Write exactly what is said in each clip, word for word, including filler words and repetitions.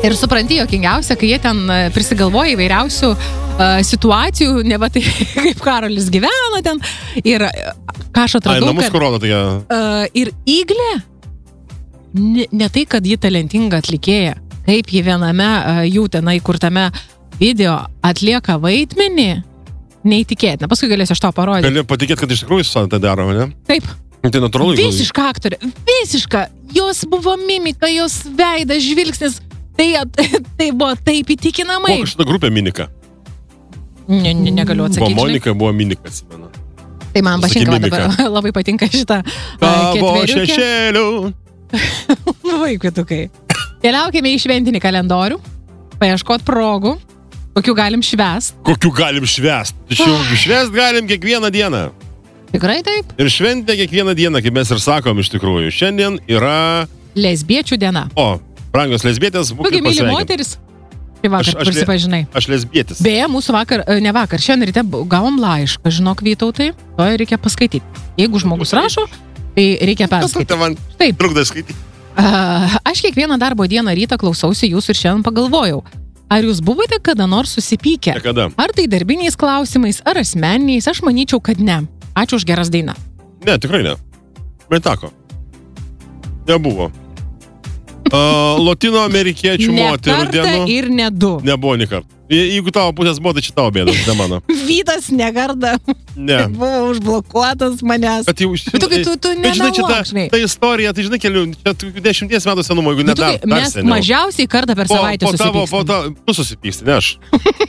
Ir supranti, jokingiausia, kai jie ten prisigalvoja įvairiausių uh, situacijų, ne va tai kaip Karolis gyvena ten. Ir ką aš atradau, Ai, namus kad korona, tokia... uh, ir Iglė, ne, ne tai, kad ji talentinga atlikėja, kaip ji viename uh, jų tenai kurtame video atlieka vaidmenį, neįtikėtina. Paskui galėsiu aš tau parodyti. Gali patikėti, kad iš tikrųjų su tai daro, ne? Taip. Tai natūralu. Visiška aktorė, visiška. Jos buvo mimika, jos veidas, žvilgsnis. Tai, tai buvo taip įtikinamai. Buvo kažkada grupė Minika. Ne, ne, negaliu atsakyti. Buvo Monika, buvo Minika, atsimenu. Tai man pašinka dabar labai patinka šitą Tavo šešėlių. Vaikutukai. Keliaukime į šventinį kalendorių, paieškot progų, kokių galim švęst. Kokių galim švęst? Tačiau švęst galim kiekvieną dieną. Tikrai taip? Ir šventė kiekvieną dieną, kaip mes ir sakom iš tikrųjų. Šiandien yra... Lesbiečių diena. O, brangios lesbietės, būkit pasveikinti. Tu myli pasveikinti. moteris? Tai vakar Aš- aš le- prisipažinai. Aš lesbietis. Beje, mūsų vakar, e, ne vakar, šiandien ryte gavom laišką, žinok, Vytautai, to reikia paskaityti. Jeigu žmogus rašo, tai reikia perskaityti. Tai man Taip. trukdo skaityti. Uh, aš kiekvieną darbo dieną rytą klausausi jūsų ir šiandien pagalvojau, ar jūs buvote kada nors susipykę? Niekada. Ar tai darbiniais klausimais, ar asmeniniais, aš manyčiau, kad ne. Ačiū už geras dainą. Ne, tikrai ne. Bet tako. Nebuvo. Uh, Lotino amerikiečių Ne moterų kartą dienų. ir ne du. Nebuvo nei kartą. Je- Jeigu tavo pusės buvo, tai čia tavo bėdas, ne mano. Vytas negarda Ne. buvo užblokuotas manęs. Bet jau... Bet tu, tu, tu Bet žinai, čia ta, nemeluok, žinai. ta istorija, tai žinai, kelių, čia tų dešimties metų senumo, jeigu ne Bet tu dar, kai- dar Mes seniau. mažiausiai kartą per Po, savaitę po tavo, po susipykstam. tavo, tu susipyksti, ne aš.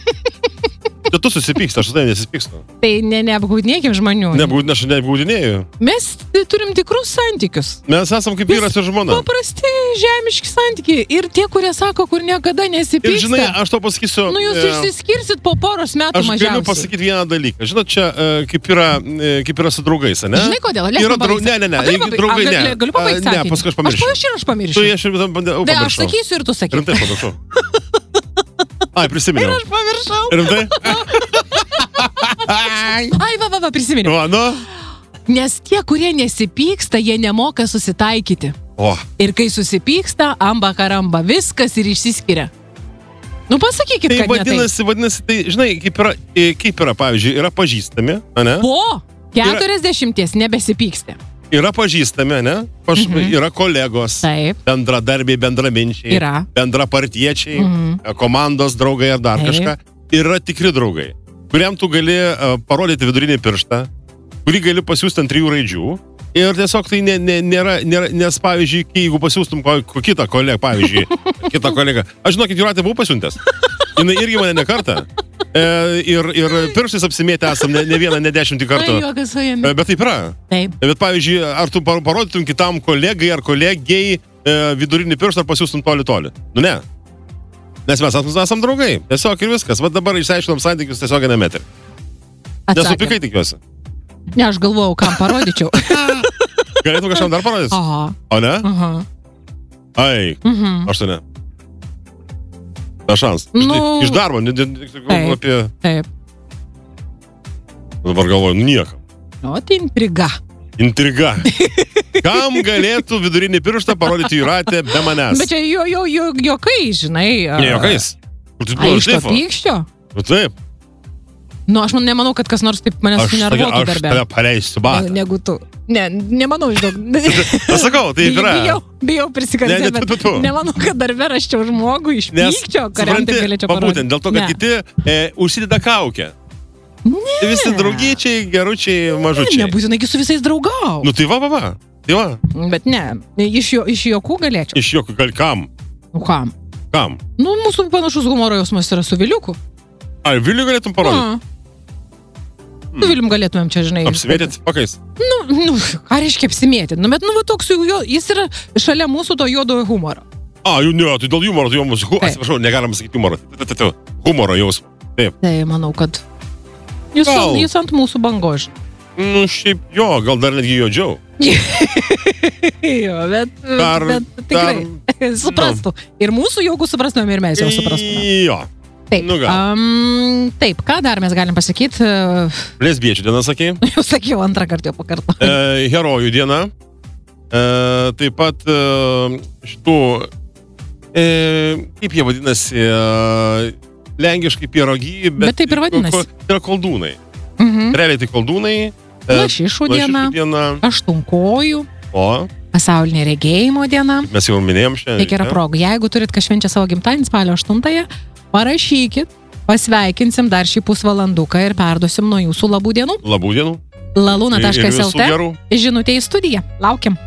Tai tu susipyksti, aš su tavimi nesipykstu. Tai ne, neapgaudinėkim žmonių. Nebūdin, aš neapgaudinėju. Mes turim tikrus santykius. Mes esam kaip Vis vyras ir žmona. Paprasti žemiški santykiai. Ir tie, kurie sako, kur niekada Ir nesipyksta. žinai, aš to pasakysiu. Nu, jūs e, išsiskirsit po poros metų Aš mažiausiai. galiu pasakyti vieną dalyką. Žinot, čia e, kaip yra, e, kaip yra su draugais, ne? Žinai kodėl? Lesk Yra man drau... pabaigt. Ne, ne, ne. A, galiu Jeigu pabaigt- draugai a, ne. gali- Galiu pabaigti A, Ne, sakinį? paskui aš Aš pamiršiu. pamiršiu, aš pamiršiu. Tu aš ir pamiršau. Tai aš sakysiu ir tu sakyk. Rimtai pamiršau. Ai, Ir prisiminiau. aš pamiršau. Rimtai? Ai, va, va, va, prisiminiau. Va, nu. Nes tie, kurie nesipyksta, jie nemoka susitaikyti. O, Ir kai susipyksta, amba karamba, viskas ir išsiskiria. Nu, pasakykit, tai kad ne taip. vadinasi, vadinasi, tai žinai, kaip yra, e, kaip yra, pavyzdžiui, yra pažįstami, ne? Po keturiasdešimties nebesipyksti. Yra pažįstami, ne? Paž... Mhm. Yra kolegos, Taip. bendradarbiai, bendraminčiai, Yra. bendrapartiečiai, Mhm. komandos draugai ar dar Taip. kažką. Yra tikri draugai, kuriam tu gali uh, parodyti vidurinį pirštą, kurį gali pasiūsti ant trijų raidžių. Ir tiesiog tai ne, ne, nėra, nėra, nes pavyzdžiui, kai jeigu pasiūstum ko, ko kitą kolegą, pavyzdžiui, kitą kolegą, aš žinokit, Jūratė buvau pasiuntęs. Jinai irgi mane ne kartą. E, ir, ir pirštais apsimėtę esam ne, ne vieną, ne dešimtį kartų. Ai, juokas suėmė. E, bet taip yra. Taip. Bet pavyzdžiui, ar tu par- parodytum kitam kolegai ar kolegiai e, vidurinį pirštą ar pasiūstum toli toli? Nu ne. Nes mes esam, esam draugai. Tiesiog ir viskas. Va dabar išsiaiškinom santykius tiesiog nemetri. Nesupykai tikiuosi. Ne, aš galvojau, kam parodyčiau. Galėtum kažkam dar parodyti? Aha. O ne? Aha. Ai, Mhm. aš tai ne. Na šans. Iš, Nu, iš darbo, ne, ne, ne, taip. apie... Taip. Dabar galvoju, nu niekam. O, tai intriga. Intriga. Kam galėtų vidurinį pirštą parodyti Jūratė be manęs? Bet čia jo, jo, jo, jokai, žinai. a- Ne, juokais. Kur tu A, buvo iš to šleifo? pykščio? Nu taip. Nu, aš man nemanau, kad kas nors taip manęs Aš, tokia, sunervuotų aš darbe. tave paleisiu Ne, batą. negu tu. Ne, nemanau, žinok. Aš sakau, taip yra. Bijau, bijau Ne, prisikalbėti, ne, bet tu, tu, tu. nemanau, kad darbe raščiau žmogų iš Nes, pykčio, kuriam supranti, taip galėčiau va parodyti. būtent dėl to, kad Ne. kiti e, užsideda kaukę. Ne. Tai visi draugyčiai, geručiai, Ne, mažučiai. nebūtinai su visais draugau. Nu tai va, va, va. Tai va. Bet ne, iš, jo, iš jokų galėčiau. Iš jokio, gal kam? Nu kam? Kam? Nu, mūsų panašus humoro jausmas yra su Viliuku. Ai, Vilnių galėtum parodyti? Su Vilium galėtumėm čia, žinai. Apsimėtėt pakais. Nu, nu, ką reiškia apsimėti? Nu, bet, nu, va, toks jo, jis yra šalia mūsų to juodojo humoro. A, jau ne, tai dėl humoro, tai jau mūsų, hu, Taip. atsiprašau, negalima sakyti humoro. Tai, tai, tai, humoro jausmo. Taip. Tai manau, kad jis, Gal. jis ant mūsų bangos. Nu, šiaip jo, gal dar netgi juodžiau. Jo, bet, Dar- bet tikrai suprastų. Ir mūsų jauku suprastumėm, ir mes jau suprastume. Jo. Taip. Nu gal. Um, taip, ką dar mes galim pasakyti? Lesbiečių diena, sakei. Jau sakiau antrą kartą jau pakartą. E, herojų diena. E, taip pat e, šitų E, kaip jie vadinasi? E, lenkiškai pierogy, bet... Bet taip ir vadinasi. Tai yra koldūnai. Mhm. Realiai tai koldūnai. E, Lašišų diena. diena. Aštunkojų. O? Pasaulinė regėjimo diena. Mes jau minėjom šiandien. Tai yra proga. Jeigu turit kas švenčia savo gimtadienį spalio aštuntąją, parašykit, pasveikinsim dar šį pusvalanduką ir perduosim nuo jūsų labų dienų. Labų dienų. laluna taškas Ir visų lt gerų. žinutė į studiją. Laukiam.